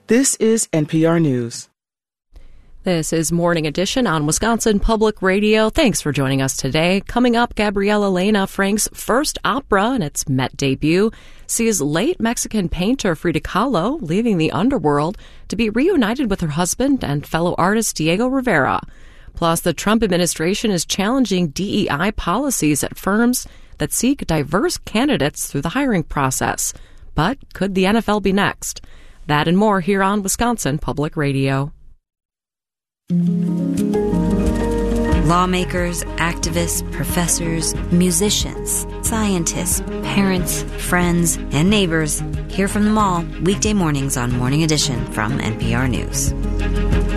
This is NPR News. This is Morning Edition on Wisconsin Public Radio. Thanks for joining us today. Coming up, Gabriela Lena Frank's first opera and its Met debut sees late Mexican painter Frida Kahlo leaving the underworld to be reunited with her husband and fellow artist Diego Rivera. Plus, the Trump administration is challenging DEI policies at firms that seek diverse candidates through the hiring process. But could the NFL be next? That and more here on Wisconsin Public Radio. Lawmakers, activists, professors, musicians, scientists, parents, friends, and neighbors. Hear from them all weekday mornings on Morning Edition from NPR News.